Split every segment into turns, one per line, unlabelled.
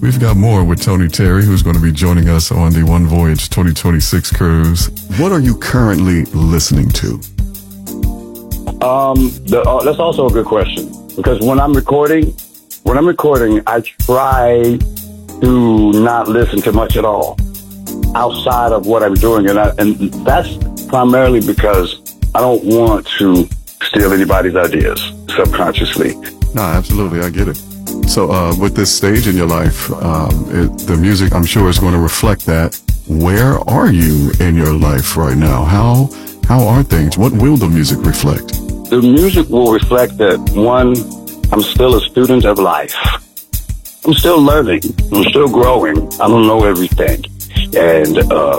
We've got more with Tony Terry, who's going to be joining us on the One Voyage 2026 cruise. What are you currently listening to?
That's also a good question, because when I'm recording, I try to not listen to much at all outside of what I'm doing, and that's primarily because I don't want to steal anybody's ideas subconsciously.
No, absolutely, I get it. So with this stage in your life, the music, I'm sure, is going to reflect that. Where are you in your life right now? How are things? What will the music reflect?
The music will reflect that, one, I'm still a student of life. I'm still learning. I'm still growing. I don't know everything. And,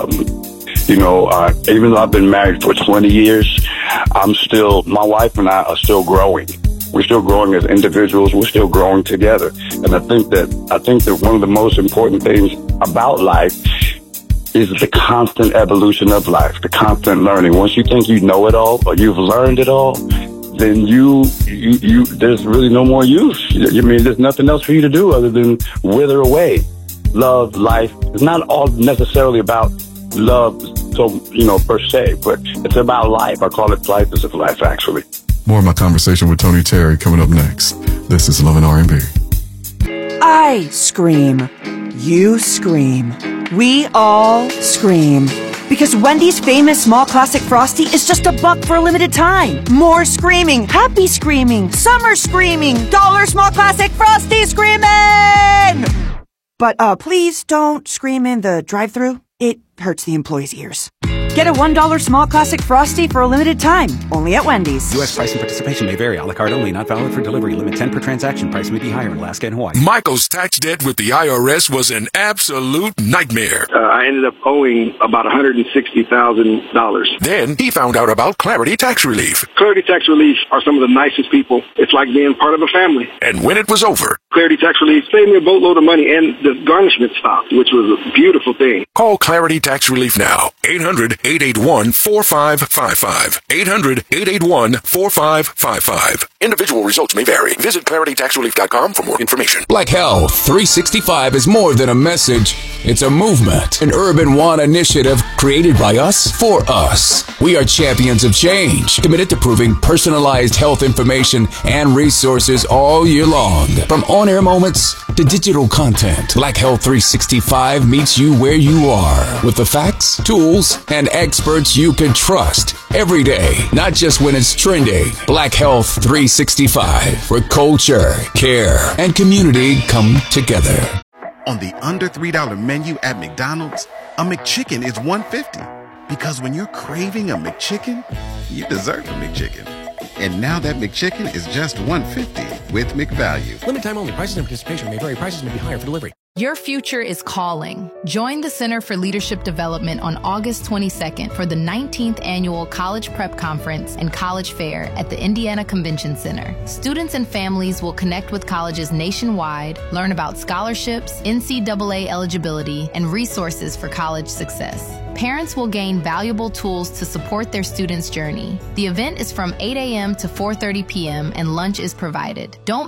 even though I've been married for 20 years, my wife and I are still growing. We're still growing as individuals. We're still growing together. And I think that one of the most important things about life is the constant evolution of life, the constant learning. Once you think you know it all, or you've learned it all, then there's really no more use. I mean, there's nothing else for you to do other than wither away. Love, life. It's not all necessarily about love, per se, but it's about life. I call it flights of life, actually.
More of my conversation with Tony Terry coming up next. This is Love and R&B.
I scream. You scream. We all scream. Because Wendy's famous small classic Frosty is just $1 for a limited time. More screaming, happy screaming, summer screaming, dollar small classic Frosty screaming! But please don't scream in the drive-thru. It hurts the employees' ears. Get a $1 small classic Frosty for a limited time, only at Wendy's.
U.S. price and participation may vary. A la carte only, not valid for delivery. Limit 10 per transaction. Price may be higher in Alaska and Hawaii.
Michael's tax debt with the IRS was an absolute nightmare.
I ended up owing about $160,000.
Then he found out about Clarity Tax Relief.
Clarity Tax Relief are some of the nicest people. It's like being part of a family.
And when it was over,
Clarity Tax Relief saved me a boatload of money, and the garnishment stopped, which was a beautiful thing.
Call Clarity Tax Relief now. 800-881-4555. 800-881-4555. Individual results may vary. Visit claritytaxrelief.com for more information.
Black Health 365 is more than a message. It's a movement, an Urban One initiative created by us for us. We are champions of change, committed to proving personalized health information and resources all year long. From on-air moments to digital content, Black Health 365 meets you where you are with the facts, tools, and experts you can trust every day, not just when it's trending. Black Health 365, where culture, care, and community come together.
On the under $3 menu at McDonald's, a McChicken is $1.50. Because when you're craving a McChicken, you deserve a McChicken. And now that McChicken is just $1.50 with McValue.
Limited time only. Prices and participation may vary. Prices may be higher for delivery.
Your future is calling. Join the Center for Leadership Development on August 22nd for the 19th Annual College Prep Conference and College Fair at the Indiana Convention Center. Students and families will connect with colleges nationwide, learn about scholarships, NCAA eligibility, and resources for college success. Parents will gain valuable tools to support their students' journey. The event is from 8 a.m. to 4:30 p.m. and lunch is provided. Don't